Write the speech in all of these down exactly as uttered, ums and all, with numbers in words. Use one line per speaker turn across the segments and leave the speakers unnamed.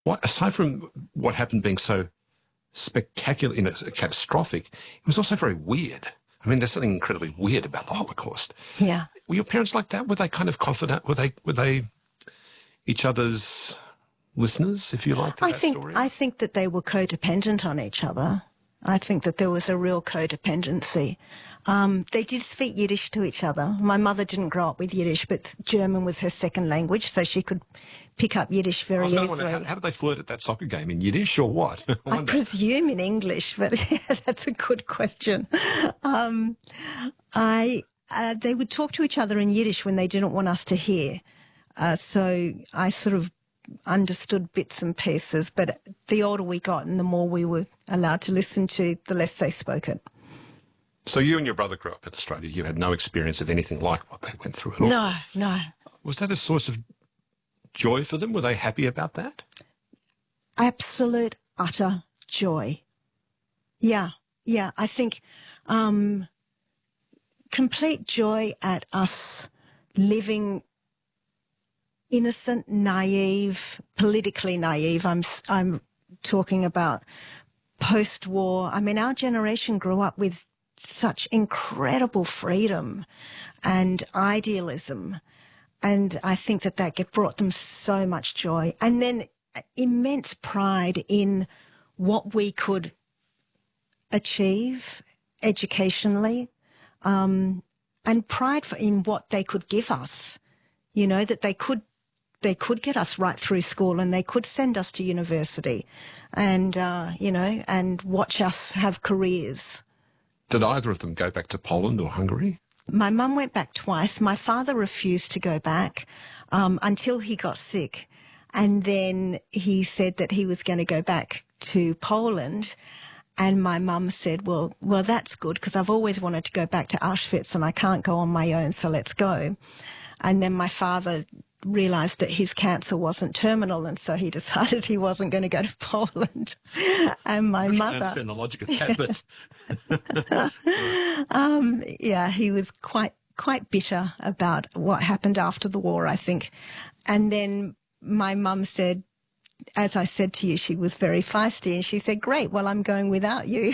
What, aside from what happened being so spectacular, you know, catastrophic, it was also very weird. I mean, there's something incredibly weird about the Holocaust.
Yeah.
Were your parents like that? Were they kind of confident? Were they were they each other's listeners, if you like, to
I
that
think
story?
I think that they were codependent on each other. I think that there was a real codependency. Um, they did speak Yiddish to each other. My mother didn't grow up with Yiddish, but German was her second language, so she could pick up Yiddish very
I was gonna
easily.
wonder, how, how did they flirt at that soccer game? In Yiddish or what? I
I
wonder.
presume in English, but yeah, that's a good question. Um, I uh, they would talk to each other in Yiddish when they didn't want us to hear. Uh, so I sort of understood bits and pieces, but the older we got and the more we were allowed to listen to, the less they spoke it.
So you and your brother grew up in Australia. You had no experience of anything like what they went through at all.
No, no.
Was that a source of joy for them? Were they happy about that?
Absolute, utter joy. Yeah, yeah. I think um, complete joy at us living innocent, naive, politically naive. I'm I'm talking about post-war. I mean, our generation grew up with such incredible freedom and idealism, and I think that that get, brought them so much joy, and then immense pride in what we could achieve educationally, um, and pride for, in what they could give us. You know, that they could they could get us right through school and they could send us to university and, uh, you know, and watch us have careers.
Did either of them go back to Poland or Hungary?
My mum went back twice. My father refused to go back um, until he got sick. And then he said that he was going to go back to Poland. And my mum said, well, well, that's good because I've always wanted to go back to Auschwitz and I can't go on my own, so let's go. And then my father realised that his cancer wasn't terminal, and so he decided he wasn't going to go to Poland. And my
I
mother...
I understand the logic of that, but...
um, yeah, he was quite quite bitter about what happened after the war, I think. And then my mum said, as I said to you, she was very feisty, and she said, great, well, I'm going without you.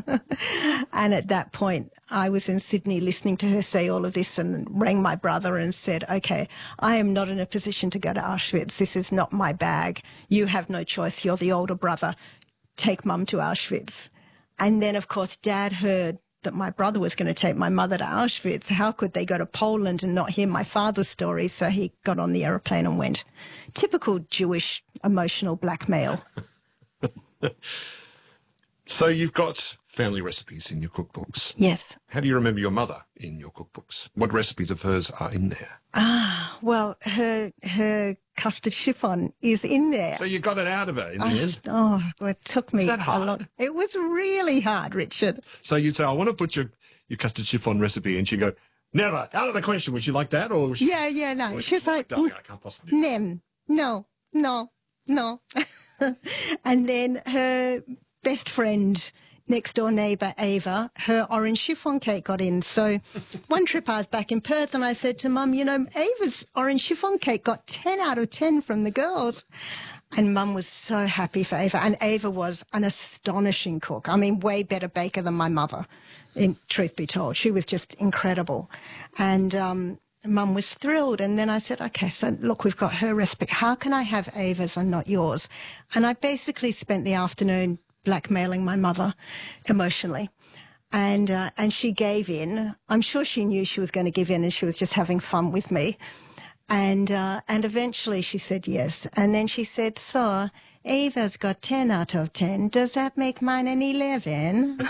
And at that point, I was in Sydney listening to her say all of this and rang my brother and said, okay, I am not in a position to go to Auschwitz. This is not my bag. You have no choice. You're the older brother. Take mum to Auschwitz. And then, of course, Dad heard that my brother was going to take my mother to Auschwitz. How could they go to Poland and not hear my father's story? So he got on the aeroplane and went. Typical Jewish emotional blackmail.
So you've got family recipes in your cookbooks.
Yes.
How do you remember your mother in your cookbooks? What recipes of hers are in there?
Ah, well, her her custard chiffon is in there.
So you got it out of her in the
oh,
end?
Oh, well, it took me
Was that
a
hard?
lot. It was really hard, Richard.
So you'd say, I want to put your, your custard chiffon recipe, and she'd go, never, out of the question. Was she like that? Or was she,
Yeah, yeah, no.
or
She was like,
darling, I can't possibly do that.
Nem, no, no, no. And then her best friend, next door neighbour, Ava, her orange chiffon cake got in. So one trip I was back in Perth and I said to Mum, you know, Ava's orange chiffon cake got ten out of ten from the girls. And Mum was so happy for Ava. And Ava was an astonishing cook. I mean, way better baker than my mother, in truth be told. She was just incredible. And um, Mum was thrilled. And then I said, okay, so look, we've got her recipe. How can I have Ava's and not yours? And I basically spent the afternoon blackmailing my mother emotionally. And uh, and she gave in. I'm sure she knew she was going to give in and she was just having fun with me. And uh, and eventually she said yes. And then she said, so Ava's got ten out of ten. Does that make mine an eleven?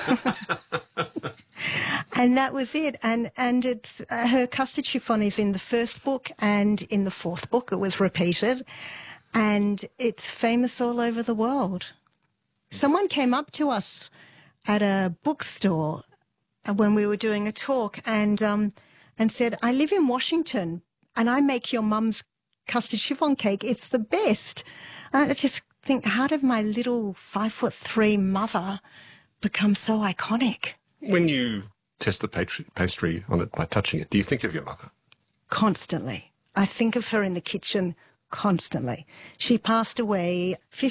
And that was it. And and it's uh, her custard chiffon is in the first book and in the fourth book. It was repeated. And it's famous all over the world. Someone came up to us at a bookstore when we were doing a talk and um, and said, I live in Washington and I make your mum's custard chiffon cake. It's the best. And I just think, how did my little five foot three mother become so iconic?
When you test the pastry, pastry on it by touching it, do you think of your mother?
Constantly. I think of her in the kitchen constantly. She passed away